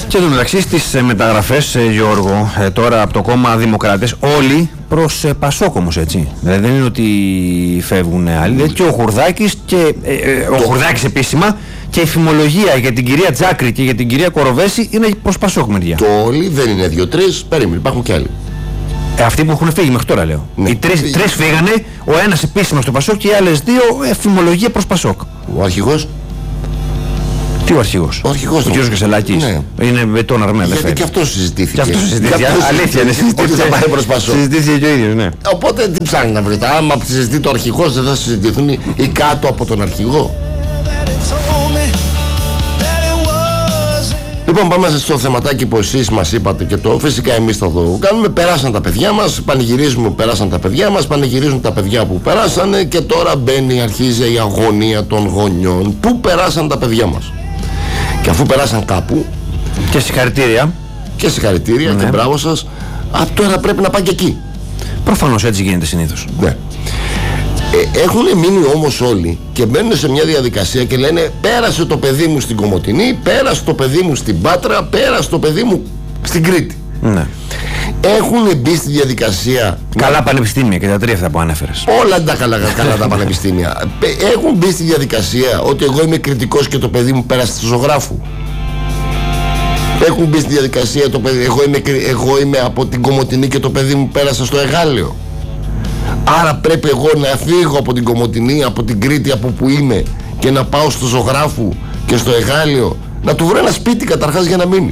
Και εν τω μεταξύ στις μεταγραφές, Γιώργο, τώρα από το κόμμα Δημοκράτες, όλοι προς Πασόκ όμως, έτσι. Δηλαδή δεν είναι ότι φεύγουν άλλοι. Δηλαδή και ο Χουρδάκης, ο Χουρδάκης επίσημα, και η φημολογία για την κυρία Τζάκρη και για την κυρία Κοροβέση είναι προς Πασόκ μεριά. Το όλοι δεν είναι 2-3, περίμενε, υπάρχουν και άλλοι. Αυτοί που έχουν φύγει μέχρι τώρα, λέω. Ναι. Οι τρεις φύγανε, ο ένας επίσημα στο Πασόκ και οι άλλες δύο φημολογία προς Πασόκ. Ο αρχηγός. Τι ο αρχηγός? Ο αρχηγός. Ο κ. Κεσσελάκης. Ναι. Είναι με τον Αρμέ. Γιατί και αυτό συζητήθηκε. Και αυτό συζητήθηκε. Αλήθεια είναι. Ότι θα πάει προς Πασόκ. Συζητήθηκε και ο ίδιος, ναι. Οπότε τι ψάχνει να βρείτε? Άμα συζητεί το αρχηγός, δεν θα συζητηθούν οι κάτω από τον αρχηγό. Λοιπόν, πάμε στο θεματάκι που εσείς μας είπατε και το φυσικά εμείς θα το κάνουμε. Περάσαν τα παιδιά μας, πανηγυρίζουμε που περάσαν τα παιδιά μας, πανηγυρίζουν τα παιδιά που περάσανε και τώρα αρχίζει η αγωνία των γονιών. Πού περάσαν τα παιδιά μας? Και αφού περάσαν κάπου. Και συγχαρητήρια. Και συγχαρητήρια, ναι. Και μπράβο σας. Τώρα πρέπει να πάνε και εκεί. Προφανώς έτσι γίνεται συνήθως. Ναι. Έχουν μείνει όμως όλοι και μπαίνουν σε μια διαδικασία και λένε πέρασε το παιδί μου στην Κομοτηνή, πέρασε το παιδί μου στην Πάτρα, πέρασε το παιδί μου στην Κρήτη. Ναι. Έχουν μπει στη διαδικασία. Καλά πανεπιστήμια και τα τρία αυτά που ανέφερες. Όλα τα καλά τα πανεπιστήμια. Έχουν μπει στη διαδικασία ότι εγώ είμαι κριτικός και το παιδί μου πέρασε στη ζωγράφου. Έχουν μπει στη διαδικασία το παιδί, εγώ είμαι από την Κομοτηνή και το παιδί μου πέρασε στο Εγάλεο. Άρα πρέπει εγώ να φύγω από την Κομοτηνή, από την Κρήτη, από που είμαι και να πάω στο Ζωγράφου και στο Εγάλεο να του βρω ένα σπίτι καταρχάς για να μείνει.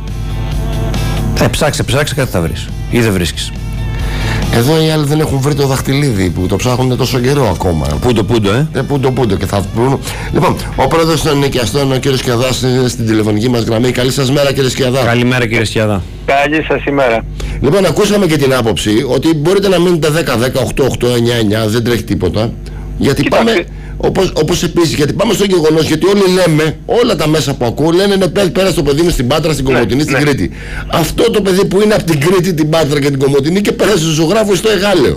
Ψάξε κάτι θα βρεις ή δεν βρίσκεις. Εδώ οι άλλοι δεν έχουν βρει το δαχτυλίδι που το ψάχνουν τόσο καιρό ακόμα. Πούντο και θα βρουν. Λοιπόν, ο πρόεδρος των ενοικιαστών, ο κύριος Σκιαδάς, είναι στην τηλεφωνική μας γραμμή. Καλή σας μέρα, κύριε Σκιαδά. Καλημέρα, κύριε Σκιαδά. Καλή σας ημέρα. Λοιπόν, ακούσαμε και την άποψη ότι μπορείτε να μείνετε 10, 8, 9, δεν τρέχει τίποτα. Γιατί Κοιτάξτε. Πάμε. Όπως επίσης, γιατί πάμε στο γεγονός, γιατί όλοι λέμε, όλα τα μέσα που ακούω λένε ναι, πέρασε το παιδί μου στην Πάτρα, στην Κομοτηνή, στην Κρήτη. Αυτό το παιδί που είναι από την Κρήτη, την Πάτρα και την Κομοτηνή και πέρασε στο Ζωγράφο στο Εγάλεο.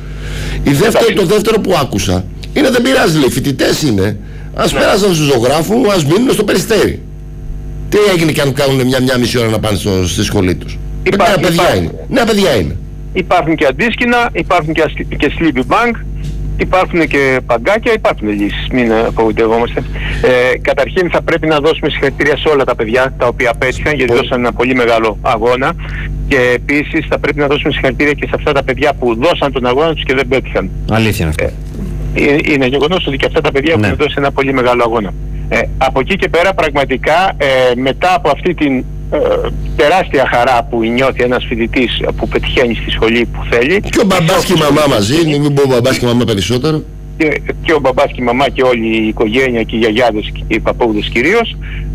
Το δεύτερο που άκουσα είναι δεν πειράζει, λέει, φοιτητές είναι. Ας πέρασαν στο Ζωγράφο, ας μείνουν στο Περιστέρι. Τι έγινε και αν κάνουν μια μισή ώρα να πάνε στη σχολή τους? Νέα παιδιά είναι. Υπάρχουν και αντίσκηνα, υπάρχουν και sleepy bank. Υπάρχουν και παγκάκια, υπάρχουν λύσεις, μην απογοητευόμαστε. Καταρχήν θα πρέπει να δώσουμε συγχαρητήρια σε όλα τα παιδιά τα οποία πέτυχαν, γιατί δώσαν ένα πολύ μεγάλο αγώνα, και επίσης θα πρέπει να δώσουμε συγχαρητήρια και σε αυτά τα παιδιά που δώσαν τον αγώνα τους και δεν πέτυχαν. Αλήθεια είναι αυτό. Είναι γεγονός ότι και αυτά τα παιδιά έχουν δώσει ένα πολύ μεγάλο αγώνα. Από εκεί και πέρα πραγματικά μετά από αυτή την τεράστια χαρά που νιώθει ένας φοιτητής που πετυχαίνει στη σχολή που θέλει, και ο μπαμπάς και η μαμά μαζί, μην πω ο μπαμπάς και η μαμά περισσότερο, και ο μπαμπάς και η μαμά και όλη η οικογένεια και οι γιαγιάδες και οι παππούδες κυρίως,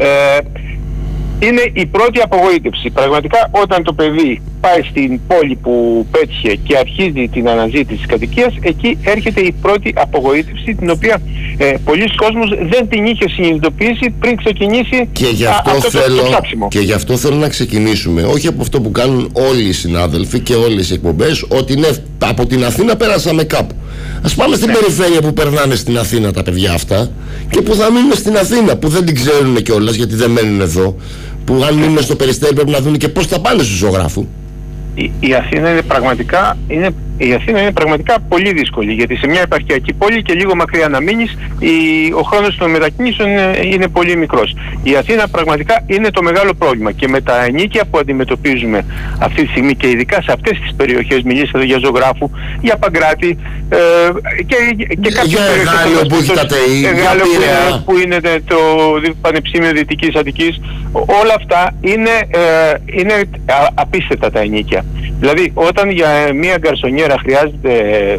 είναι η πρώτη απογοήτευση. Πραγματικά όταν το παιδί πάει στην πόλη που πέτυχε και αρχίζει την αναζήτηση της κατοικίας, εκεί έρχεται η πρώτη απογοήτευση, την οποία πολλοί κόσμος δεν την είχε συνειδητοποιήσει πριν ξεκινήσει το ψάξιμο. Και γι' αυτό θέλω να ξεκινήσουμε, όχι από αυτό που κάνουν όλοι οι συνάδελφοι και όλες οι εκπομπές, ότι είναι από την Αθήνα πέρασαμε κάπου. Ας πάμε στην περιφέρεια που περνάνε στην Αθήνα τα παιδιά αυτά και που θα μείνουν στην Αθήνα, που δεν την ξέρουν κιόλας γιατί δεν μένουν εδώ, που αν μείνουν στο Περιστέρι πρέπει να δουν και πώς θα πάνε στο Ζωγράφου. Η Αθήνα είναι πραγματικά πολύ δύσκολη, γιατί σε μια επαρχιακή πόλη και λίγο μακριά να μείνεις, ο χρόνος των μετακινήσεων είναι πολύ μικρός. Η Αθήνα πραγματικά είναι το μεγάλο πρόβλημα, και με τα ενοίκια που αντιμετωπίζουμε αυτή τη στιγμή και ειδικά σε αυτές τις περιοχές, μιλήσατε για Ζωγράφου, για Παγκράτη και κάποιες περιοχές που είναι το Πανεπιστήμιο Δυτικής Αττικής, όλα αυτά είναι απίστευτα τα ενοίκια. Δηλαδή όταν για μια γκαρσονιέρα χρειάζεται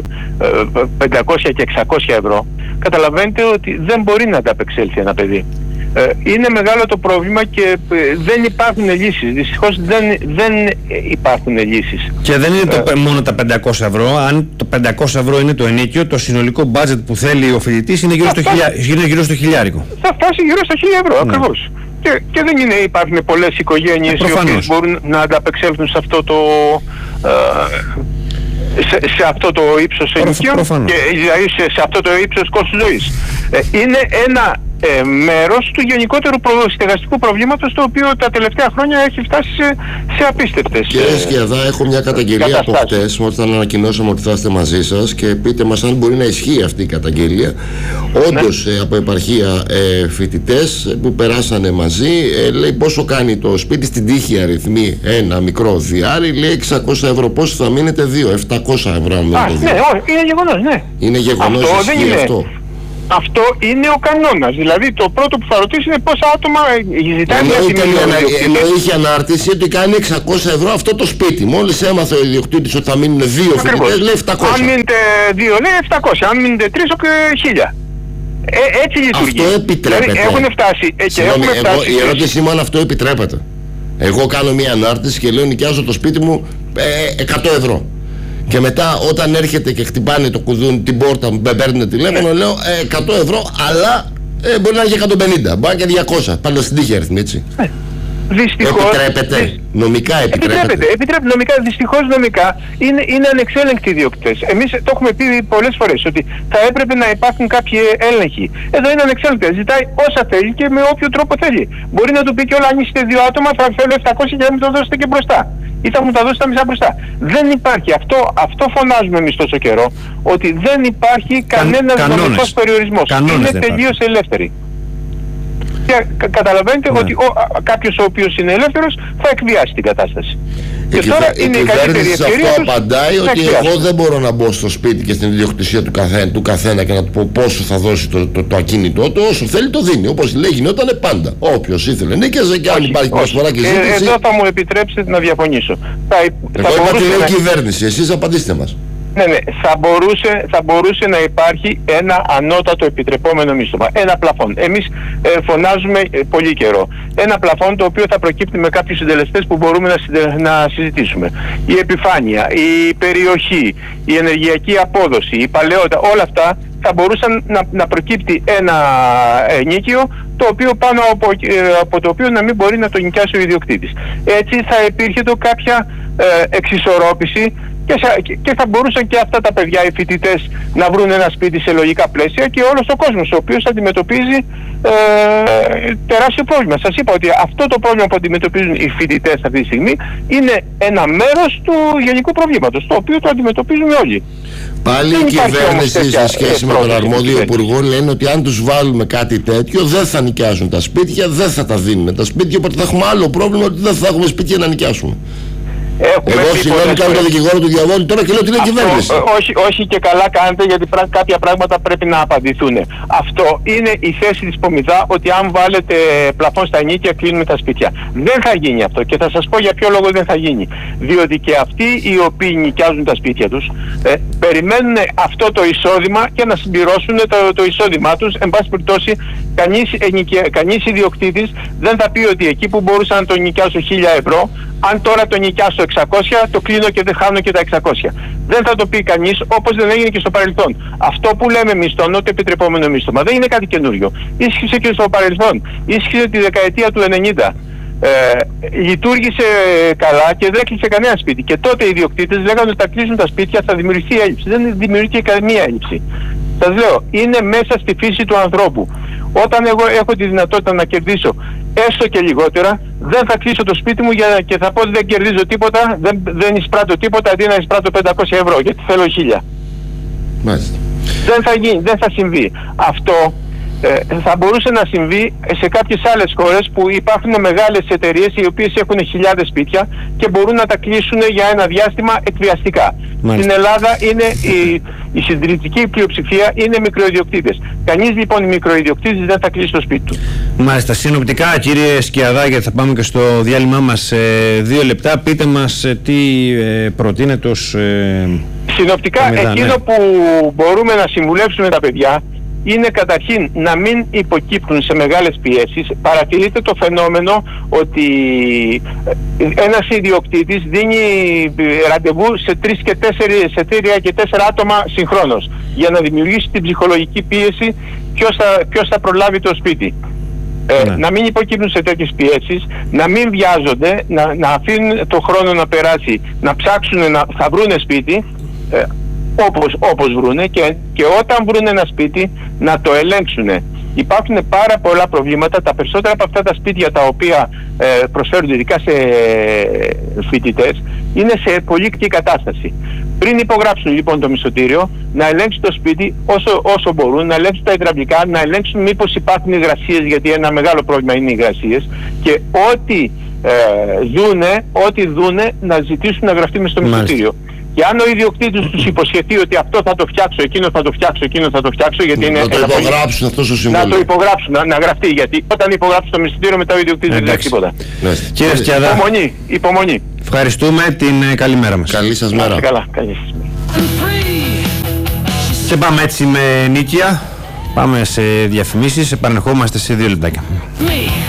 500 και 600 ευρώ, καταλαβαίνετε ότι δεν μπορεί να ανταπεξέλθει ένα παιδί. Είναι μεγάλο το πρόβλημα και δεν υπάρχουν λύσεις. Δυστυχώς δεν υπάρχουν λύσεις. Και δεν είναι μόνο τα 500 ευρώ. Αν το 500 ευρώ είναι το ενίκιο, το συνολικό budget που θέλει ο φοιτητής είναι γύρω στο χιλιάρικο. Θα φτάσει γύρω στα 1.000 ευρώ, ακριβώς. Και δεν είναι, υπάρχουν πολλές οικογένειες οι οποίες μπορούν να ανταπεξέλθουν σε αυτό το σε αυτό το ύψος ενοικίων και δηλαδή σε αυτό το ύψος κόστος ζωής. Είναι ένα μέρος του γενικότερου στεγαστικού προβλήματος, το οποίο τα τελευταία χρόνια έχει φτάσει σε απίστευτες. Κύριε Σκιαδά, έχω μια καταγγελία από χτες, όταν ανακοινώσαμε ότι θα είστε μαζί σας, και πείτε μας αν μπορεί να ισχύει αυτή η καταγγελία. Όντως, από επαρχία φοιτητές που περάσανε μαζί, λέει πόσο κάνει το σπίτι, στην τύχη αριθμεί ένα μικρό διάρρη, λέει 600 ευρώ. Πόσο θα μείνετε? 700 ευρώ αν μείνετε 2. Ναι, είναι γεγονός, ναι. Είναι γεγονός, ισχύει αυτό? Αυτό είναι ο κανόνας. Δηλαδή το πρώτο που θα ρωτήσει είναι πόσα άτομα ζητάει μια τιμή. Ενώ είχε ανάρτηση ότι κάνει 600 ευρώ αυτό το σπίτι. Μόλις έμαθε ο ιδιοκτήτης ότι θα μείνουν 2 φοιτητές, λέει 700. Αν μείνετε 2 λέει 700, αν μείνετε 3 1000. Έτσι λειτουργεί. Αυτό επιτρέπεται? Δηλαδή, έχουν φτάσει. Η ερώτησή μου αν αυτό επιτρέπεται. Εγώ κάνω μια ανάρτηση και λέω νοικιάζω το σπίτι μου 100 ευρώ. Και μετά όταν έρχεται και χτυπάνε το κουδούνι την πόρτα μου, παίρνει τηλέφωνο, λέω 100 ευρώ, αλλά μπορεί να είναι και 150, μπορεί και 200. Πάντα στην τύχη αριθμή, έτσι. Δυστυχώς, επιτρέπεται. Νομικά επιτρέπεται. Επιτρέπεται νομικά. Δυστυχώς νομικά είναι ανεξέλεγκτοι ιδιοκτήτες. Εμείς το έχουμε πει πολλές φορές ότι θα έπρεπε να υπάρχουν κάποιοι έλεγχοι. Εδώ είναι ανεξέλεγκτοι. Ζητάει όσα θέλει και με όποιο τρόπο θέλει. Μπορεί να του πει και όλα, αν είστε 2 άτομα, θα θέλω 700 και να μου το δώσετε και μπροστά. Ή θα μου τα δώσετε τα μισά μπροστά. Δεν υπάρχει. Αυτό φωνάζουμε εμείς τόσο καιρό. Ότι δεν υπάρχει κανένας νομικός περιορισμός. Είναι τελείως ελεύθερη. Και καταλαβαίνετε ότι κάποιος ο οποίος είναι ελεύθερος θα εκβιάσει την κατάσταση. Και τώρα είναι η καλύτερη ευκαιρία. Αυτό απαντάει ότι εγώ δεν μπορώ να μπω στο σπίτι και στην ιδιοκτησία του καθένα και να του πω πόσο θα δώσει το ακίνητό του. Όσο θέλει το δίνει. Όπως λέει γινόταν πάντα. Όποιος ήθελε νίκιαζε, και αν υπάρχει προσφορά και ζήτηση. Εδώ θα μου επιτρέψετε να διαφωνήσω. Εγώ είπα την νέα κυβέρνηση. Εσείς απαντήστε μας. Ναι, θα μπορούσε να υπάρχει ένα ανώτατο επιτρεπόμενο μίσθωμα, ένα πλαφόν. Εμείς φωνάζουμε πολύ καιρό. Ένα πλαφόν το οποίο θα προκύπτει με κάποιους συντελεστές που μπορούμε να συζητήσουμε. Η επιφάνεια, η περιοχή, η ενεργειακή απόδοση, η παλαιότητα, όλα αυτά θα μπορούσαν να προκύπτει ένα ενοίκιο το οποίο πάνω από το οποίο να μην μπορεί να το νοικιάσει ο ιδιοκτήτης. Έτσι θα υπήρχε κάποια εξισορρόπηση και θα μπορούσαν και αυτά τα παιδιά, οι φοιτητές, να βρουν ένα σπίτι σε λογικά πλαίσια, και όλος ο κόσμος ο οποίος αντιμετωπίζει τεράστιο πρόβλημα. Σας είπα ότι αυτό το πρόβλημα που αντιμετωπίζουν οι φοιτητές αυτή τη στιγμή είναι ένα μέρος του γενικού προβλήματος, το οποίο το αντιμετωπίζουν όλοι. Πάλι η κυβέρνηση σε σχέση με τον αρμόδιο υπουργό λένε ότι αν τους βάλουμε κάτι τέτοιο δεν θα νοικιάζουν τα σπίτια, δεν θα τα δίνουν τα σπίτια, οπότε θα έχουμε άλλο πρόβλημα, ότι δεν θα έχουμε σπίτια να νοικιάσουμε. Εγώ συγγνώμη, κάνω το δικηγόρο του διαβόλου τώρα και λέω ότι είναι κυβέρνηση. Όχι, και καλά κάνετε, γιατί κάποια πράγματα πρέπει να απαντηθούν. Αυτό είναι η θέση της Πομιδά, ότι αν βάλετε πλαφόν στα ενοίκια κλείνουμε τα σπίτια. Δεν θα γίνει αυτό, και θα σας πω για ποιο λόγο δεν θα γίνει. Διότι και αυτοί οι οποίοι νοικιάζουν τα σπίτια τους περιμένουν αυτό το εισόδημα και να συμπληρώσουν το εισόδημά τους. Εν πάση περιπτώσει, κανείς ιδιοκτήτης δεν θα πει ότι εκεί που μπορούσα να το νοικιάσω 1000 ευρώ, αν τώρα το νοικιάσω 600, το κλείνω και δεν χάνω και τα 600. Δεν θα το πει κανείς, όπως δεν έγινε και στο παρελθόν. Αυτό που λέμε εμείς, το ανώτατο επιτρεπόμενο μίσθωμα, δεν είναι κάτι καινούριο. Ίσχυσε και στο παρελθόν. Ίσχυσε τη δεκαετία του 90. Λειτουργήσε καλά και δεν έκλεισε κανένα σπίτι. Και τότε οι ιδιοκτήτες λέγανε ότι θα κλείσουν τα σπίτια, θα δημιουργηθεί έλλειψη. Δεν δημιουργήθηκε καμία έλλειψη. Σας λέω, είναι μέσα στη φύση του ανθρώπου. Όταν εγώ έχω τη δυνατότητα να κερδίσω έστω και λιγότερα, δεν θα κλείσω το σπίτι μου και θα πω ότι δεν κερδίζω τίποτα, δεν εισπράττω τίποτα, αντί να εισπράττω 500 ευρώ, γιατί θέλω 1000. Μάλιστα. Δεν θα γίνει, δεν θα συμβεί. Αυτό θα μπορούσε να συμβεί σε κάποιες άλλες χώρες που υπάρχουν μεγάλες εταιρείες οι οποίες έχουν χιλιάδες σπίτια και μπορούν να τα κλείσουν για ένα διάστημα εκβιαστικά. Στην Ελλάδα είναι η συντηρητική πλειοψηφία είναι μικροϊδιοκτήτες. Κανείς λοιπόν οι μικροϊδιοκτήτες δεν θα κλείσει το σπίτι του. Μάλιστα. Συνοπτικά, κύριε Σκιαδά, γιατί θα πάμε και στο διάλειμμά μας 2 λεπτά, πείτε μας τι προτείνετε ως συνοπτικά, εκείνο που μπορούμε να συμβουλεύσουμε τα παιδιά είναι καταρχήν να μην υποκύπτουν σε μεγάλες πιέσεις. Παρατηρείτε το φαινόμενο ότι ένας ιδιοκτήτης δίνει ραντεβού σε 3 και 4 άτομα συγχρόνως για να δημιουργήσει την ψυχολογική πίεση ποιος θα προλάβει το σπίτι. Να μην υποκύπτουν σε τέτοιες πιέσεις, να μην βιάζονται, να αφήνουν το χρόνο να περάσει, να ψάξουν, θα βρούνε σπίτι όπως βρούνε, και όταν βρούνε ένα σπίτι να το ελέγξουν υπάρχουν πάρα πολλά προβλήματα. Τα περισσότερα από αυτά τα σπίτια τα οποία προσφέρονται ειδικά σε φοιτητές είναι σε πολύ κακή κατάσταση. Πριν υπογράψουν λοιπόν το μισθωτήριο, να ελέγξουν το σπίτι όσο μπορούν, να ελέγξουν τα υδραυλικά, να ελέγξουν μήπως υπάρχουν υγρασίες, γιατί ένα μεγάλο πρόβλημα είναι οι υγρασίες, και ό,τι δούνε να ζητήσουν να γραφτεί μες στο μισθωτήριο. Και αν ο ιδιοκτήτης τους υποσχεθεί ότι αυτό θα το φτιάξω, εκείνο θα το φτιάξω, γιατί είναι. Να το υπογράψουν αυτό στο συμβόλαιο. Να το υπογράψουν, να γραφτεί. Γιατί όταν υπογράψουν το μισθωτήριο, μετά ο ιδιοκτήτης δεν λέει τίποτα. Κύριε Σκιαδά, υπομονή. Ευχαριστούμε, την καλή μέρα μας. Καλή σας μέρα. Καλά, καλή σας μέρα. Και πάμε έτσι με νίκια. Πάμε σε διαφημίσεις, επανερχόμαστε σε 2 λεπτάκια.